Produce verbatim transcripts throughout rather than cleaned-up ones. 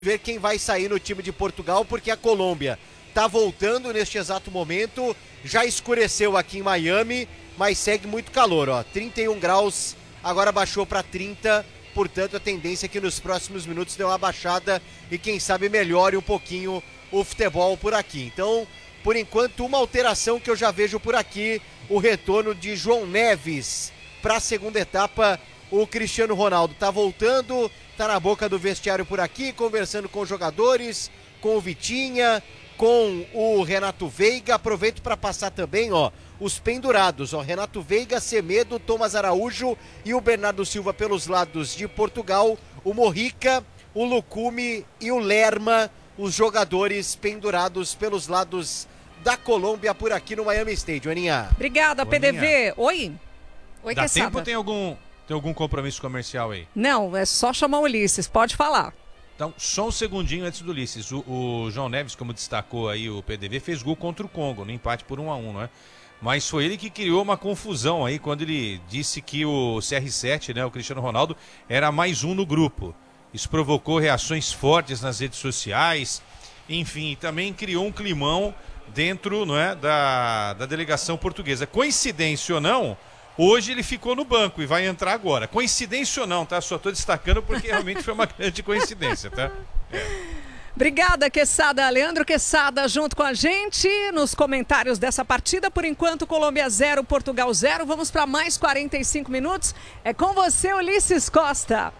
ver quem vai sair no time de Portugal, porque a Colômbia tá voltando neste exato momento, já escureceu aqui em Miami, mas segue muito calor, ó, trinta e um graus, agora baixou para trinta, portanto a tendência é que nos próximos minutos dê uma baixada e quem sabe melhore um pouquinho o futebol por aqui. Então, por enquanto, uma alteração que eu já vejo por aqui, o retorno de João Neves para a segunda etapa. O Cristiano Ronaldo tá voltando, tá na boca do vestiário por aqui, conversando com os jogadores, com o Vitinha, com o Renato Veiga. Aproveito para passar também, ó, os pendurados, ó, Renato Veiga, Semedo, Thomas Araújo e o Bernardo Silva pelos lados de Portugal, o Morrica, o Lucumi e o Lerma, os jogadores pendurados pelos lados da Colômbia por aqui no Miami Stadium, Aninha. Obrigada, P D V. Oi. Oi, Dá Quesada. tempo ou tem algum, tem algum compromisso comercial aí? Não, é só chamar o Ulisses, pode falar. Então, só um segundinho antes do Ulisses. O, o João Neves, como destacou aí o P D V, fez gol contra o Congo, no empate por um a um, não é? Mas foi ele que criou uma confusão aí quando ele disse que o C R sete, né, o Cristiano Ronaldo, era mais um no grupo. Isso provocou reações fortes nas redes sociais, enfim, também criou um climão dentro, não é, da, da delegação portuguesa. Coincidência ou não, hoje ele ficou no banco e vai entrar agora. Coincidência ou não, tá? Só estou destacando porque realmente foi uma grande coincidência, tá? É. Obrigada, Quesada. Leandro Quesada junto com a gente nos comentários dessa partida. Por enquanto, Colômbia zero, Portugal zero. Vamos para mais quarenta e cinco minutos. É com você, Ulisses Costa.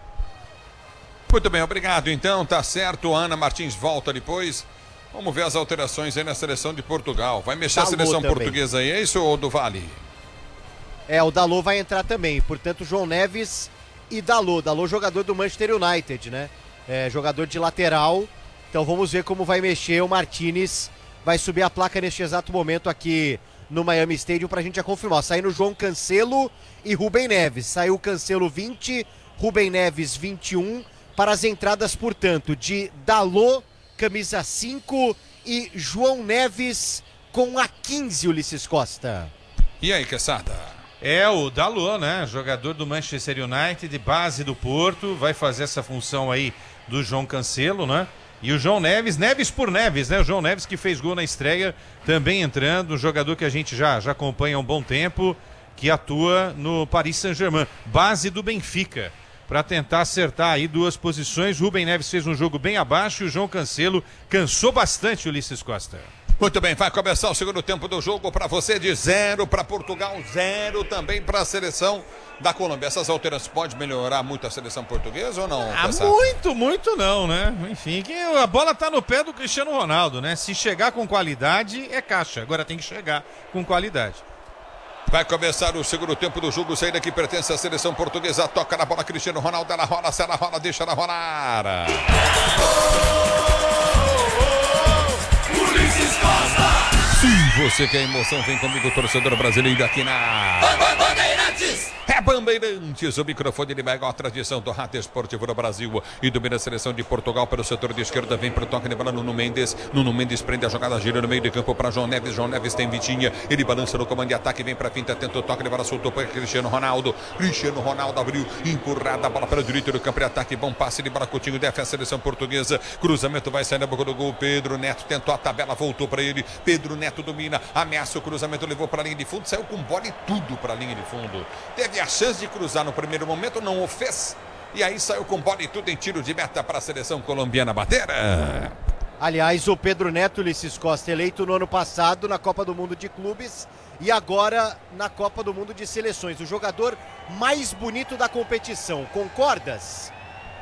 Muito bem, obrigado. Então, tá certo. A Ana Martins volta depois. Vamos ver as alterações aí na seleção de Portugal. Vai mexer Dalô a seleção também. Portuguesa aí, é isso ou do Vale? É, o Dalô vai entrar também. Portanto, João Neves e Dalô. Dalô, jogador do Manchester United, né? É, jogador de lateral. Então vamos ver como vai mexer o Martínez. Vai subir a placa neste exato momento aqui no Miami Stadium pra gente já confirmar. Saindo João Cancelo e Rubem Neves. Saiu Cancelo vinte, Rubem Neves vinte e um. Para as entradas, portanto, de Dalô, camisa cinco, e João Neves com a quinze, Ulisses Costa. E aí, Quesada? É o Dalô, né? Jogador do Manchester United, de base do Porto, vai fazer essa função aí do João Cancelo, né? E o João Neves, Neves por Neves, né? O João Neves que fez gol na estreia, também entrando, um jogador que a gente já, já acompanha há um bom tempo, que atua no Paris Saint-Germain, base do Benfica, para tentar acertar aí duas posições. Rubem Neves fez um jogo bem abaixo e o João Cancelo cansou bastante, Ulisses Costa. Muito bem, vai começar o segundo tempo do jogo para você, de zero para Portugal, zero também para a seleção da Colômbia. Essas alterações podem melhorar muito a seleção portuguesa ou não? Ah, muito, muito não, né? Enfim, que a bola tá no pé do Cristiano Ronaldo, né? Se chegar com qualidade, é caixa. Agora tem que chegar com qualidade. Vai começar o segundo tempo do jogo, saída que pertence à seleção portuguesa, toca na bola Cristiano Ronaldo, ela rola, se ela rola, deixa ela rolar. Ulisses Costa! Sim, você que é emoção, vem comigo, torcedor brasileiro aqui na Bandeirantes! É Bandeirantes, o microfone de maior tradição do rádio esportivo do Brasil e domina a seleção de Portugal pelo setor de esquerda, vem para o toque de bola Nuno Mendes, Nuno Mendes prende a jogada, gira no meio de campo para João Neves, João Neves tem Vitinha, ele balança no comando de ataque, vem para a finta, tenta o toque de bola, soltou para Cristiano Ronaldo, Cristiano Ronaldo abriu, empurrada a bola para o direito do campo de ataque, bom passe de bola, Coutinho, defende a seleção portuguesa, cruzamento vai sair na boca do gol, Pedro Neto tentou a tabela, voltou para ele, Pedro Neto domina, ameaça o cruzamento, levou para a linha de fundo, saiu com bola e tudo para a linha de fundo, teve a chance de cruzar no primeiro momento, não o fez, e aí saiu com bola e tudo em tiro de meta para a seleção colombiana bater. Aliás, o Pedro Neto, Ulisses Costa, eleito no ano passado na Copa do Mundo de Clubes e agora na Copa do Mundo de Seleções, o jogador mais bonito da competição, concordas?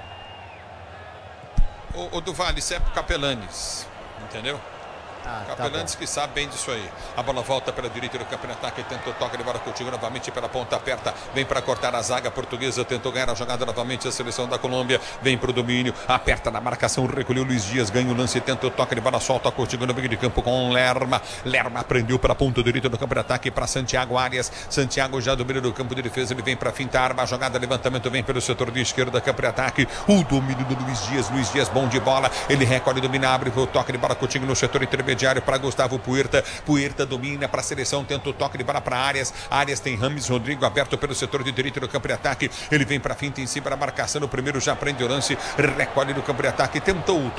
O, o do Vale, isso é pro Capelanes, entendeu? Ah, Capelanes tá que sabe bem disso aí. A bola volta pela direita do campo de ataque, tentou toque de bola Coutinho novamente pela ponta aperta, vem para cortar a zaga portuguesa, tentou ganhar a jogada novamente a seleção da Colômbia, vem para o domínio, aperta na marcação, recolheu Luiz Dias, ganha o lance, tentou toque de bola, solta Coutinho no meio de campo com Lerma, Lerma prendeu para a ponta direita do campo de ataque para Santiago Arias, Santiago já do meio do campo de defesa, ele vem para fintar, arma a jogada, levantamento vem pelo setor de esquerda, campo de ataque, o domínio do Luiz Dias, Luiz Dias bom de bola, ele recolhe, domina, abre o toque de bola Coutinho no setor intermediário intermediário para Gustavo Puerta. Puerta domina para a seleção, tenta o toque de bola para Arias. Arias tem Rames Rodrigo aberto pelo setor de direito do campo de ataque. Ele vem para a finta em cima da marcação. O primeiro já prende o lance, recolhe no campo de ataque, tentou o